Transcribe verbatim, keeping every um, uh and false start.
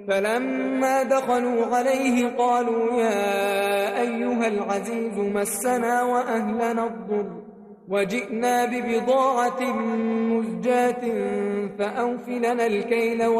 فلما دخلوا عليه قالوا يا أيها العزيز مسنا وأهلنا الضر وجئنا ببضاعة مزجاة فأوف لنا الكيل